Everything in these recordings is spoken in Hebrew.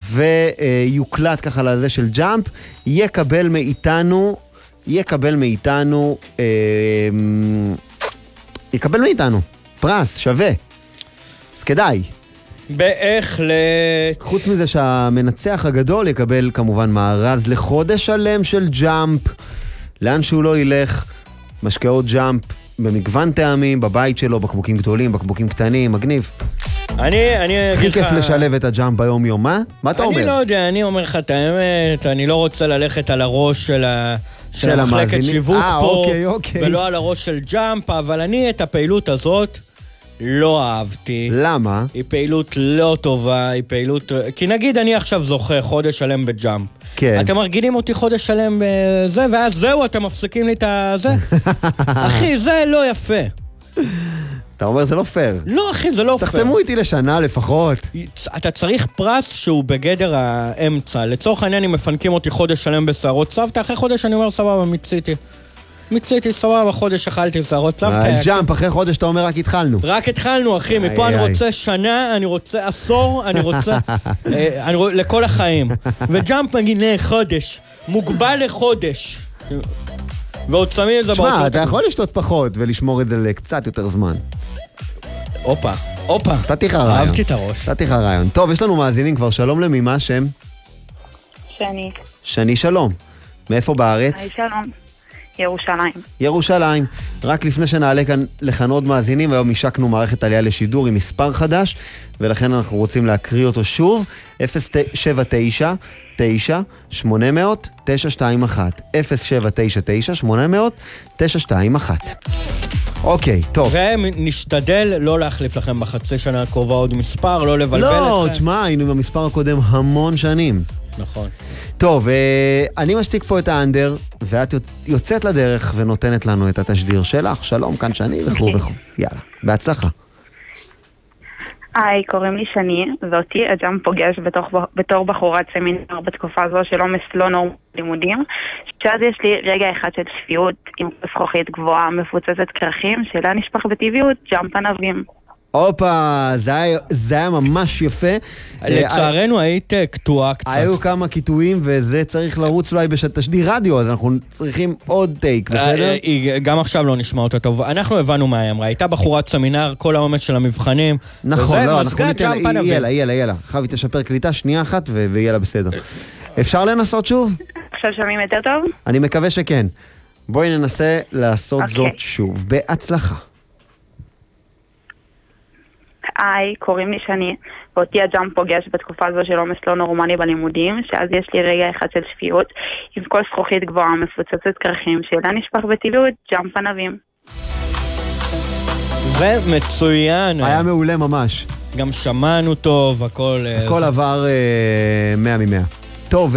ויוקלט ככה לזה של ג'אמפ, יקבל מאיתנו פרס שווה. אז כדאי. בהחלט. חוץ מזה שהמנצח הגדול יקבל כמובן מארז לחודש שלם של ג'אמפ, לאן שהוא לא ילך, משקאות ג'אמפ במגוון טעמים, בבית שלו, בקבוקים גדולים, בקבוקים קטנים, מגניב. אני הכי כיף לשלב את הג'אמפ ביום יום, מה אתה אומר? אני לא יודע, אני אומר לך את האמת, אני לא רוצה ללכת על הראש של המחלקת שיווק פה, אוקיי. ולא על הראש של ג'אמפ, אבל אני את הפעילות הזאת לא אהבתי. למה? היא פעילות לא טובה, היא פעילות... כי נגיד אני עכשיו זוכה חודש שלם בג'אמפ. כן. אתם מרגילים אותי חודש שלם בזה, ואז זהו, אתם מפסיקים לי את זה. אחי, זה לא יפה. אתה אומר זה לא פייר. לא אחי, זה לא פייר. תחתמו איתי לשנה לפחות. אתה צריך פרס שהוא בגדר האמצע. לצורך העניין אם מפנקים אותי חודש שלם בשערות סבתא, אחרי חודש אני אומר סבבה, מיציתי, סבבה, חודש אכלתי שערות סבתא. ג'אמפ, אחרי חודש אתה אומר רק התחלנו. רק התחלנו אחי, מפה אני רוצה שנה, אני רוצה עשור, אני רוצה לכל החיים. וג'אמפ מגיד חודש, מוגבל לחודש. ועוד שמים את זה תשמע, אתה יכול לשתות פחות ולשמור את זה לקצת יותר זמן. אופה. נתתי לך רעיון. אהבתי את הראש. נתתי לך רעיון. טוב, יש לנו מאזינים כבר, שלום למי, מה השם? שני, שלום. מאיפה בארץ? שלום. ירושלים. רק לפני שנעלה כאן עוד מאזינים, היום השקנו מערכת עלייה לשידור עם מספר חדש, ולכן אנחנו רוצים להקריא אותו שוב, 079-9-800-921. 079-9-800-921. אוקיי, טוב. ונשתדל לא להחליף לכם בחצי שנה הקרובה עוד מספר, לא לבלבל אתכם. לא, תשמע, היינו במספר הקודם המון שנים. נכון. טוב, אני משתיק פה את האנדר, ואת יוצאת לדרך ונותנת לנו את התשדיר שלך. שלום, כאן שני וכו' וכו'. יאללה, בהצלחה. היי, קוראים לי שני, ואותי הג'אמפ פוגש בתור בחורת סמינר בתקופה הזו של עומס לא נורמלי לימודים, שאז יש לי רגע אחד של שפיות עם זכוכית גבוהה מפוצצת קרחים, שאלה נשפך בטבעיות ג'אמפ ענבים. אופה, זה היה ממש יפה. לצערנו היית קטועה קצת. היו כמה קיטועים וזה צריך לרוץ אולי בתשדיר רדיו, אז אנחנו צריכים עוד טייק, בסדר? גם עכשיו לא נשמע אותה טוב. אנחנו הבנו מה היא אמרה. הייתה בחורת סמינר, כל העומס של המבחנים. נכון, לא, אנחנו ניתן, יאללה. חבי תשפר קליטה, שנייה אחת ויאללה בסדר. אפשר לנסות שוב? עכשיו שומעים יותר טוב? אני מקווה שכן. בואי ננסה לעשות זאת שוב. בהצלחה. היי, קוראים לי שני, ואותי הג'אמפ פוגש בתקופה הזו של עומס לא נורמלי בלימודים, שאז יש לי רגע אחד של שפיות, עם כל זכוכית גבוהה מפוצצת קרחים, שאלה נשפך בטבעיות, ג'אמפ ענבים. זה מצוין. היה מעולה ממש. גם שמענו טוב, הכל עבר 100 מ-100. טוב,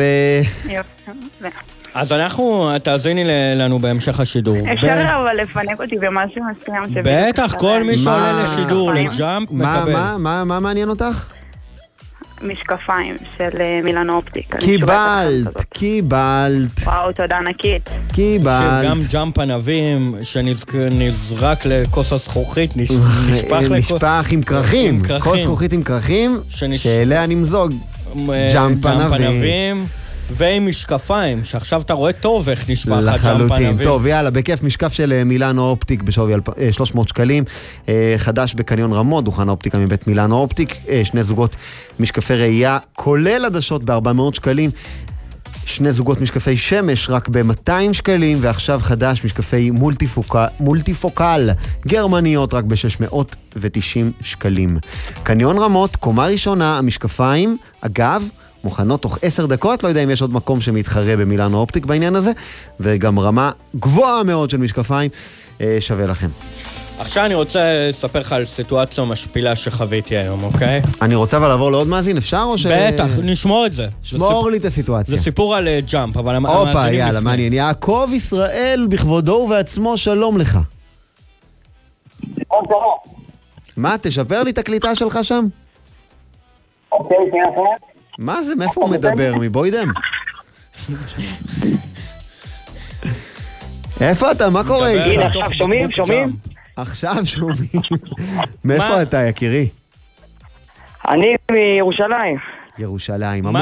אז תאזיני לנו בהמשך השידור. אפשר אבל לפנק אותי במשהו מסוים. בטח, כל מי שעולה לשידור, לג'אמפ, מקבל. מה מעניין אותך? משקפיים של מילאנו אופטיק. קיבלת. וואו, תודה ענקית. קיבלת. שגם ג'אמפ ענבים שנזרק לכוס הזכוכית, נשפך עם קרחים. כוס זכוכית עם קרחים, שאליה נמזוג ג'אמפ ענבים. ועם משקפיים, שעכשיו אתה רואה טוב איך נשפך הג'אמפ ענבים. לחלוטין. טוב, יאללה, בכיף משקף של מילאנו אופטיק בשווי 300 שקלים, חדש בקניון רמות, דוכן האופטיקה מבית מילאנו אופטיק, שני זוגות משקפי ראייה, כולל עדשות ב-400 שקלים, שני זוגות משקפי שמש רק ב-200 שקלים, ועכשיו חדש משקפי מולטיפוקל גרמניות רק ב-690 שקלים. קניון רמות, קומה ראשונה, המשקפיים, אגב, מוכנות תוך 10 דקות, לא יודע אם יש עוד מקום שמתחרה במילאנו אופטיק בעניין הזה, וגם רמה גבוהה מאוד של משקפיים, שווה לכם. עכשיו אני רוצה לספר לך על סיטואציה משפילה שחוויתי היום, אוקיי? אני רוצה אבל לעבור לעוד מאזין, אפשר או ש... בטח, נשמור את זה. שמור לי את הסיטואציה. זה סיפור על ג'אמפ, אבל המאזינים לפני. אופה, יאללה, מעניין. יעקב ישראל, בכבודו ובעצמו, שלום לך. מה, תשפר לי את הקליטה שלך שם? אוקיי, תהיה אחרת. מה זה? מאיפה הוא מדבר? מבוידם? איפה אתה? מה קורה? הנה, עכשיו שומעים? עכשיו שומעים. מאיפה אתה, יקירי? אני מירושלים. ירושלים.